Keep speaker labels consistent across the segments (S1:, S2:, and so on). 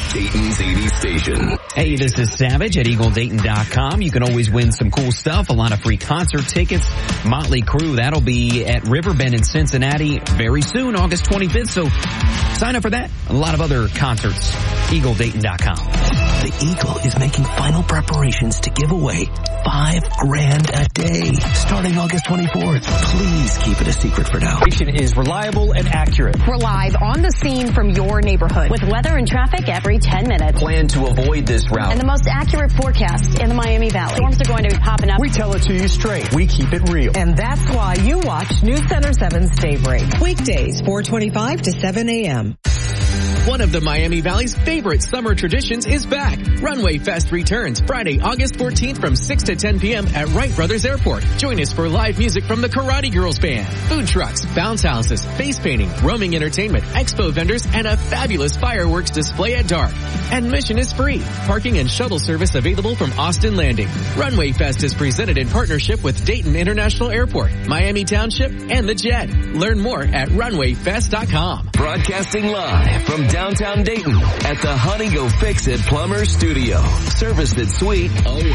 S1: Dayton's 80s station.
S2: Hey, this is Savage at EagleDayton.com. You can always win some cool stuff, a lot of free concert tickets. Motley Crue, that'll be at Riverbend in Cincinnati very soon, August 25th. So sign up for that. A lot of other concerts. EagleDayton.com.
S3: The Eagle is making final preparations to give away $5,000 a day starting August 24th. Please keep it a secret for now.
S4: Information is reliable and accurate.
S5: We're live on the scene from your neighborhood with weather and traffic every 10 minutes.
S4: Plan to avoid this route.
S5: And the most accurate forecast in the Miami Valley. Storms are going to be popping up.
S4: We tell it to you straight. We keep it real.
S6: And that's why you watch News Center 7's Daybreak. Weekdays, 4:25 to 7 a.m.
S7: One of the Miami Valley's favorite summer traditions is back. Runway Fest returns Friday, August 14th from 6 to 10 p.m. at Wright Brothers Airport. Join us for live music from the Karate Girls Band, food trucks, bounce houses, face painting, roaming entertainment, expo vendors, and a fabulous fireworks display at dark. Admission is free. Parking and shuttle service available from Austin Landing. Runway Fest is presented in partnership with Dayton International Airport, Miami Township, and the Jet. Learn more at runwayfest.com.
S1: Broadcasting live from downtown Dayton at the Honey Go Fix It Plumber Studio. Service that's sweet always.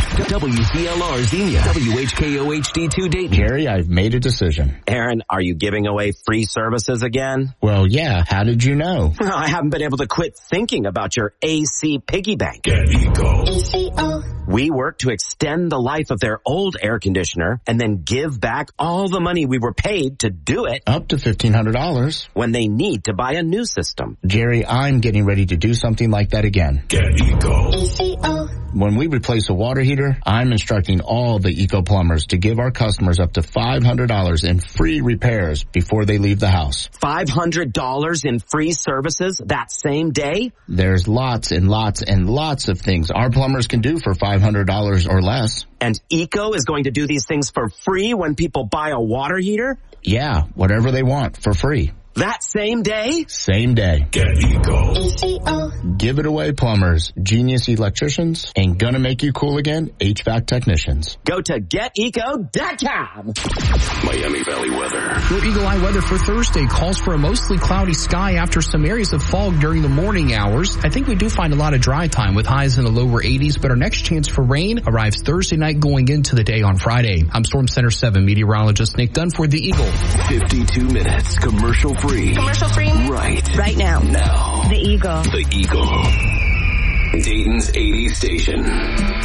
S1: WCLR Xenia, WHKO HD2 Dayton.
S8: Jerry, I've made a decision.
S9: Aaron, are you giving away free services again?
S8: Well, yeah. How did you know?
S9: I haven't been able to quit thinking about your AC piggy bank.
S1: Get Eco.
S9: We work to extend the life of their old air conditioner and then give back all the money we were paid to do it.
S8: Up to $1,500.
S9: When they need to buy a new system.
S8: Jerry, I'm getting ready to do something like that again.
S1: Get Eco.
S8: When we replace a water heater, I'm instructing all the Eco plumbers to give our customers up to $500 in free repairs before they leave the house.
S9: $500 in free services that same day?
S8: There's lots and lots and lots of things our plumbers can do for $500 or less.
S9: And Eco is going to do these things for free when people buy a water heater?
S8: Yeah, whatever they want for free.
S9: That same day?
S8: Same day.
S1: Get Eco.
S8: Give it away, plumbers, genius electricians, and gonna make you cool again, HVAC technicians.
S9: Go to geteco.com.
S1: Miami Valley weather.
S10: Your Eagle Eye weather for Thursday calls for a mostly cloudy sky after some areas of fog during the morning hours. I think we do find a lot of dry time with highs in the lower 80s, but our next chance for rain arrives Thursday night going into the day on Friday. I'm Storm Center 7 meteorologist Nick Dunn for the Eagle.
S1: 52 minutes commercial free.
S5: Commercial free?
S1: Right
S5: now.
S1: Now.
S5: The Eagle.
S1: The Eagle. Dayton's 80s station.